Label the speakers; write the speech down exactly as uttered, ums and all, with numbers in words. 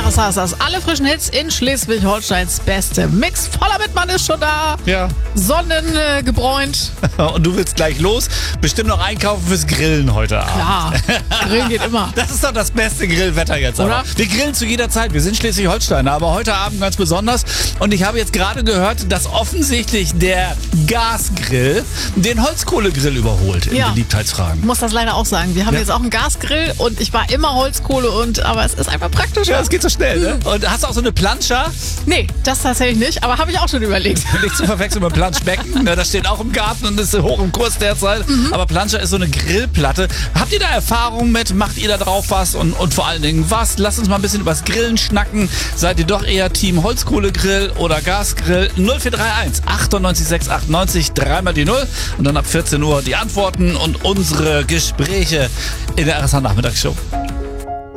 Speaker 1: heißt das? Alle frischen Hits in Schleswig-Holsteins beste Mix. Voller Wittmann ist schon da.
Speaker 2: Ja.
Speaker 1: Sonnengebräunt.
Speaker 2: Äh, Und du willst gleich los. Bestimmt noch einkaufen fürs Grillen heute Abend.
Speaker 1: Klar, Grillen geht immer.
Speaker 2: Das ist doch das beste Grillwetter jetzt.
Speaker 1: Oder?
Speaker 2: Aber wir grillen zu jeder Zeit. Wir sind Schleswig-Holsteiner, aber heute Abend ganz besonders. Und ich habe jetzt gerade gehört, dass offensichtlich der Gasgrill den Holzkohlegrill überholt in
Speaker 1: Ja.
Speaker 2: Beliebtheitsfragen.
Speaker 1: Ich muss das leider auch sagen. Wir haben
Speaker 2: Ja.
Speaker 1: jetzt auch einen Gasgrill und ich war immer Holzkohle und aber es ist einfach praktischer.
Speaker 2: Ja, es geht so schnell, ne? Und hast du auch so eine Plancha?
Speaker 1: Nee, das tatsächlich nicht, aber habe ich auch schon überlegt.
Speaker 2: Nicht zu verwechseln mit Planschbecken. Ne, das steht auch im Garten und ist hoch im Kurs derzeit.
Speaker 1: Mhm.
Speaker 2: Aber Plancha ist so eine Grillplatte. Habt ihr da Erfahrung mit? Macht ihr da drauf was? Und, und vor allen Dingen was? Lasst uns mal ein bisschen übers Grillen schnacken. Seid ihr doch eher Team Holzkohlegrill oder Gasgrill? null vier drei eins achtundneunzig sechs achtundneunzig, dreimal die null. Und dann ab vierzehn Uhr die Antworten und unsere Gespräche in der R S H Nachmittagsshow.